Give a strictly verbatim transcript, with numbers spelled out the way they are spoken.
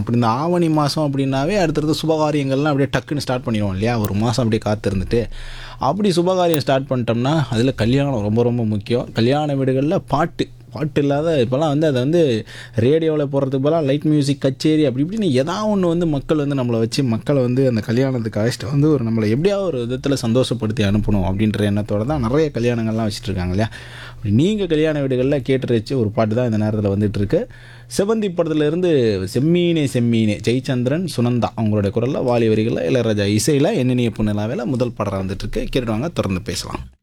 அப்படி இந்த ஆவணி மாதம் அப்படின்னாவே அடுத்தடுத்து சுபகாரியங்கள்லாம் அப்படியே டக்குன்னு ஸ்டார்ட் பண்ணிடுவோம் இல்லையா, ஒரு மாதம் அப்படியே காத்திருந்துட்டு அப்படி சுபகாரியம் ஸ்டார்ட் பண்ணிட்டோம்னா அதில் கல்யாணம் ரொம்ப ரொம்ப முக்கியம். கல்யாண வீடுகளில் பாட்டு பாட்டு இல்லாத இப்போலாம் வந்து அதை வந்து ரேடியோவில் போடுறதுக்கு பதிலாக லைட் மியூசிக் கச்சேரி அப்படி இப்படின்னு ஏதாவது ஒன்று வந்து மக்கள் வந்து நம்மளை வச்சு மக்களை வந்து அந்த கல்யாணத்துக்கு அழைச்சிட்டு வந்து ஒரு நம்மளை எப்படியாவது ஒரு விதத்தில் சந்தோஷப்படுத்தி அனுப்பணும் அப்படின்ற எண்ணத்தோடு தான் நிறைய கல்யாணங்கள்லாம் வச்சுட்டு இருக்காங்க இல்லையா. அப்படி நீங்கள் கல்யாண வீடுகளில் கேட்டு வச்சு ஒரு பாட்டு தான் இந்த நேரத்தில் வந்துட்டுருக்கு. செவந்தி படத்துலேருந்து செம்மீனே செம்மீனே ஜெயச்சந்திரன் சுனந்தா அவங்களுடைய குரலில் வாலி வரிகளில் இளையராஜா இசையில் எண்ணினிய புண்ணிலாவில் முதல் பாடலாக வந்துட்டுருக்கு. கேட்டுவாங்க, தொடர்ந்து பேசலாம்.